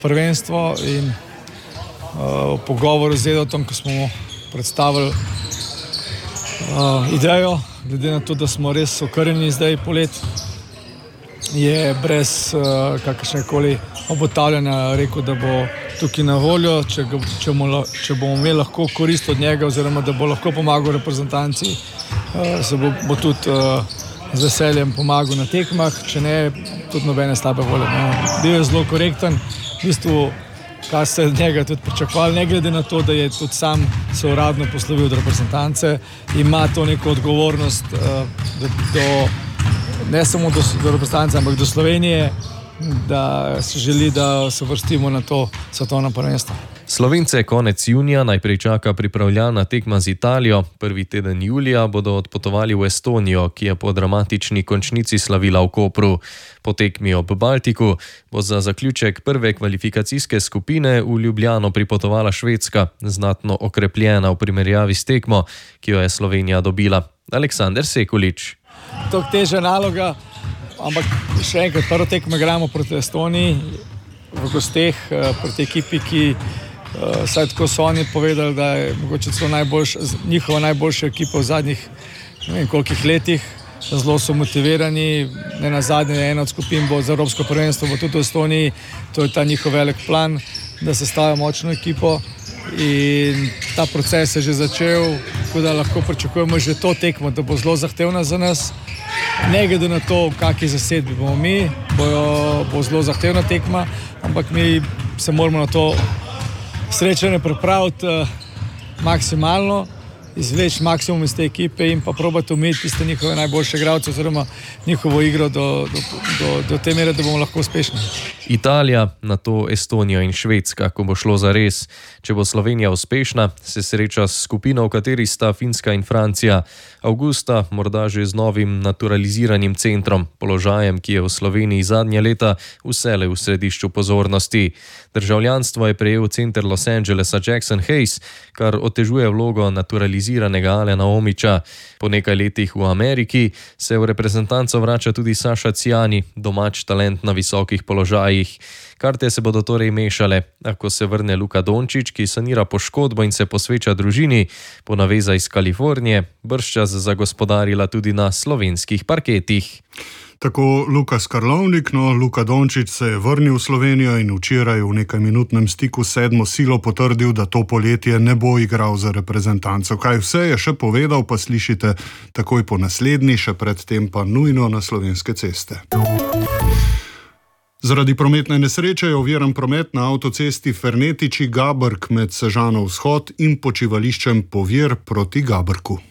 prvenstvo in v pogovoru z Edotom, ko smo predstavili idejo, glede na to, da smo res okrnjeni zdaj polet, je brez kakršnekoli obotavljanja rekel, da bo tukaj na voljo, če bomo imeli lahko korist od njega oziroma da bo lahko pomagal reprezentanci, se bo tudi z veseljem pomagal na tekmah, če ne, tudi nobene slabe volje. Bil je zelo korekten, v bistvu, kar ste od njega tudi pričakovali, ne glede na to, da je tudi sam se uradno poslovil od reprezentance, ima to neko odgovornost ne samo do reprezentance, ampak do Slovenije, da se želi, da se vrstimo na to svetovno prvenstvo. Slovence konec junija najprej čaka pripravljalna tekma z Italijo. Prvi teden julija bodo odpotovali v Estonijo, ki je po dramatični končnici slavila v Kopru. Po tekmi ob Baltiku bo za zaključek prve kvalifikacijske skupine v Ljubljano pripotovala Švedska, znatno okrepljena v primerjavi s tekmo, ki jo je Slovenija dobila. Aleksander Sekulič. To je teža naloga, ampak še enkrat, prvo tekmo igramo proti Estoniji v gosteh, proti ekipi, ki saj tako so oni povedali, da je mogoče celo njihova najboljša ekipa v zadnjih ne vem kolikih letih. Zelo so motivirani, ne nazadnje ena od skupin bo za Evropsko prvenstvo, bo tudi v Estoniji, to je ta njihov velik plan, da sestavijo močno ekipo in ta proces je že začel, tako da lahko pričakujemo že to tekmo, da bo zelo zahtevna za nas. Ne glede na to, v kakšni zasedbi bomo mi, bo zelo zahtevna tekma, ampak mi se moramo na to srečanje pripraviti maksimalno, izvleči maksimum iz te ekipe in pa probati umeti tiste njihove najboljše igralce oziroma njihovo igro do te mere, da bomo lahko uspešni. Italija, nato Estonija in Švedska, ko bo šlo za res. Če bo Slovenija uspešna, se sreča s skupino, v kateri sta Finska in Francija. Avgusta morda že z novim naturaliziranim centrom, položajem, ki je v Sloveniji zadnja leta vselej v središču pozornosti. Državljanstvo je prejel center Los Angelesa Jackson Hayes, kar otežuje vlogo naturaliziranega Alena Omića. Po nekaj letih v Ameriki se v reprezentanco vrača tudi Saša Ciani, domač talent na visokih položajih. Karte se bodo torej mešale, ako se vrne Luka Dončić, ki sanira poškodbo in se posveča družini, po naveza iz Kalifornije, bržčas zagospodarila tudi na slovenskih parketih. Tako Lukas Karlovnik, Luka Dončić se je vrnil v Slovenijo in včeraj v nekajminutnem stiku s sedmo silo potrdil, da to poletje ne bo igral za reprezentanco. Kaj vse je še povedal, pa slišite takoj po naslednji, še predtem pa nujno na Slovenske ceste. Zaradi prometne nesreče je oviran promet na avtocesti Fernetiči-Gabrk med Sežano vzhod in počivališčem Povir proti Gabrku.